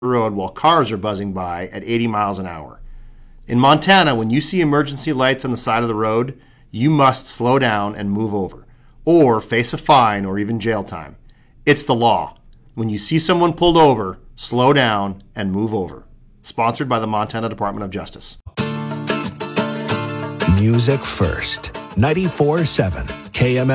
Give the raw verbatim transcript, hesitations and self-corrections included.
road while cars are buzzing by at eighty miles an hour. In Montana, when you see emergency lights on the side of the road, you must slow down and move over, or face a fine or even jail time. It's the law. When you see someone pulled over, slow down and move over. Sponsored by the Montana Department of Justice. Music First, ninety-four point seven K M